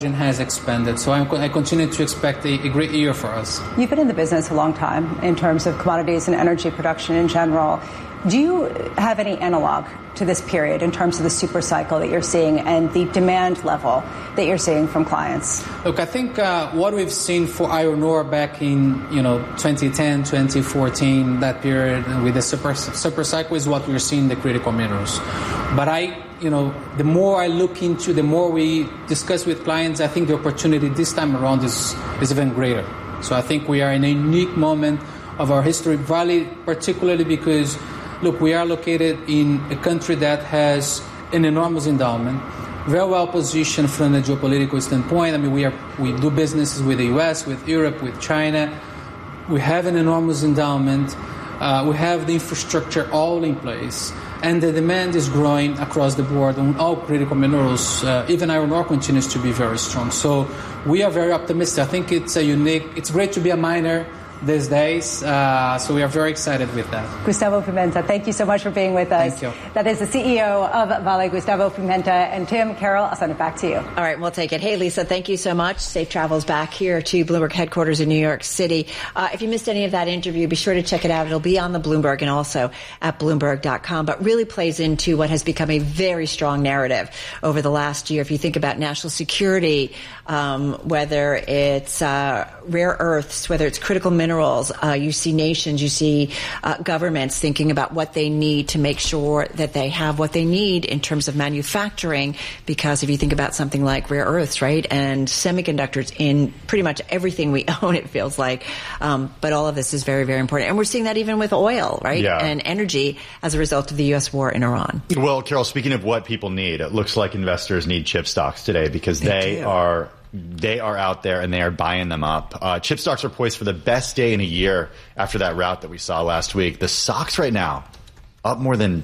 has expanded. So I continue to expect a great year for us. You've been in the business a long time in terms of commodities and energy production in general. Do you have any analog to this period in terms of the super cycle that you're seeing and the demand level that you're seeing from clients? Look, I think what we've seen for iron ore back in 2010, 2014, that period with the super cycle is what we're seeing in the critical minerals. But the more I look into, the more we discuss with clients, I think the opportunity this time around is even greater. So I think we are in a unique moment of our history, Vale, particularly because, look, we are located in a country that has an enormous endowment, very well positioned from a geopolitical standpoint. I mean, we do businesses with the U.S., with Europe, with China. We have an enormous endowment. We have the infrastructure all in place. And the demand is growing across the board on all critical minerals. Even iron ore continues to be very strong. So we are very optimistic. I think it's great to be a miner these days. So we are very excited with that. Gustavo Pimenta, thank you so much for being with us. Thank you. That is the CEO of Vale, Gustavo Pimenta. And Tim, Carol, I'll send it back to you. All right, we'll take it. Hey, Lisa, thank you so much. Safe travels back here to Bloomberg headquarters in New York City. If you missed any of that interview, be sure to check it out. It'll be on the Bloomberg and also at Bloomberg.com, but really plays into what has become a very strong narrative over the last year. If you think about national security, whether it's rare earths, whether it's critical minerals, you see nations, you see governments thinking about what they need to make sure that they have what they need in terms of manufacturing, because if you think about something like rare earths, right, and semiconductors in pretty much everything we own, it feels like, but all of this is very, very important. And we're seeing that even with oil, right, and energy as a result of the U.S. war in Iran. Well, Carol, speaking of what people need, it looks like investors need chip stocks today because they are out there and they are buying them up. Chip stocks are poised for the best day in a year after that rout that we saw last week. The stocks right now up more than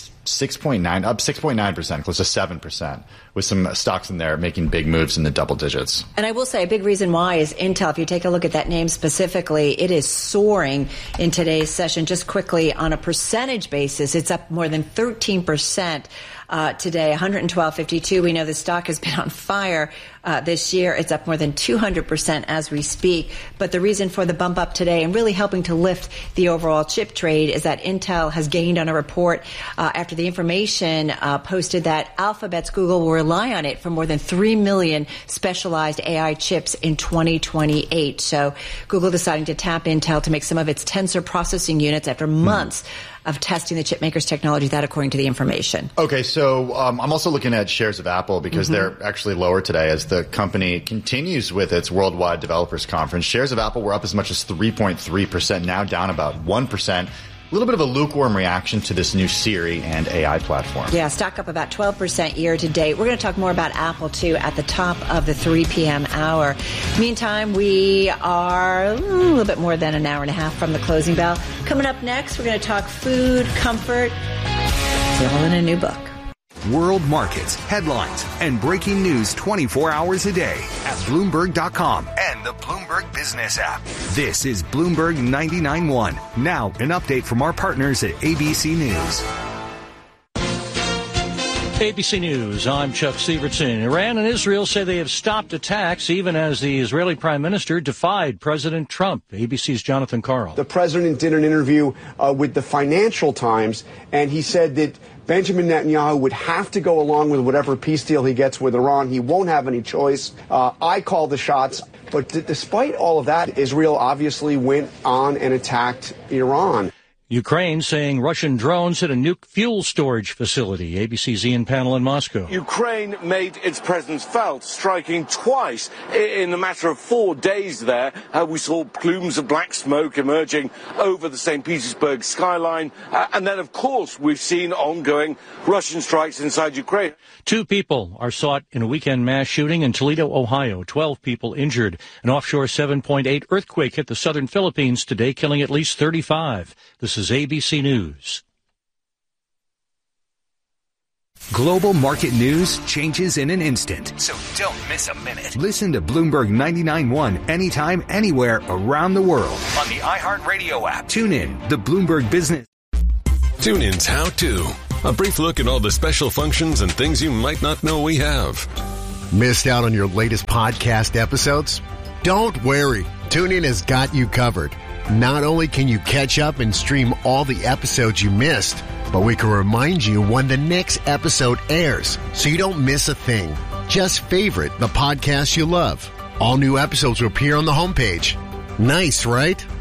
6.9%, close to 7%, with some stocks in there making big moves in the double digits. And I will say a big reason why is Intel. If you take a look at that name specifically, it is soaring in today's session. Just quickly, on a percentage basis, it's up more than 13%. Today, 112.52. We know the stock has been on fire this year. It's up more than 200% as we speak. But the reason for the bump up today and really helping to lift the overall chip trade is that Intel has gained on a report after the information posted that Alphabet's Google will rely on it for more than 3 million specialized AI chips in 2028. So Google deciding to tap Intel to make some of its tensor processing units after months of testing the chip maker's technology, that according to the information. Okay, so I'm also looking at shares of Apple because they're actually lower today as the company continues with its Worldwide Developers Conference. Shares of Apple were up as much as 3.3%, now down about 1%. A little bit of a lukewarm reaction to this new Siri and AI platform. Yeah, stock up about 12% year to date. We're going to talk more about Apple, too, at the top of the 3 p.m. hour. Meantime, we are a little bit more than an hour and a half from the closing bell. Coming up next, we're going to talk food, comfort. It's all in a new book. World markets, headlines, and breaking news 24 hours a day at Bloomberg.com and the Bloomberg Business app. This is Bloomberg 99.1. Now, an update from our partners at ABC News. ABC News, I'm Chuck Sievertson. Iran and Israel say they have stopped attacks even as the Israeli Prime Minister defied President Trump. ABC's Jonathan Karl. The president did an interview with the Financial Times, and he said that Benjamin Netanyahu would have to go along with whatever peace deal he gets with Iran. He won't have any choice. I call the shots. But despite all of that, Israel obviously went on and attacked Iran. Ukraine saying Russian drones hit a nuke fuel storage facility. ABC's Ian Pannell in Moscow. Ukraine made its presence felt, striking twice in a matter of 4 days there. We saw plumes of black smoke emerging over the St. Petersburg skyline. And then, of course, we've seen ongoing Russian strikes inside Ukraine. 2 people are sought in a weekend mass shooting in Toledo, Ohio. 12 people injured. An offshore 7.8 earthquake hit the southern Philippines today, killing at least 35. This is ABC News. Global market news changes in an instant. So don't miss a minute. Listen to Bloomberg 99.1 anytime, anywhere around the world. On the iHeartRadio app. Tune in, the Bloomberg Business. TuneIn's How To. A brief look at all the special functions and things you might not know we have. Missed out on your latest podcast episodes? Don't worry. TuneIn has got you covered. Not only can you catch up and stream all the episodes you missed, but we can remind you when the next episode airs so you don't miss a thing. Just favorite the podcast you love. All new episodes will appear on the homepage. Nice, right?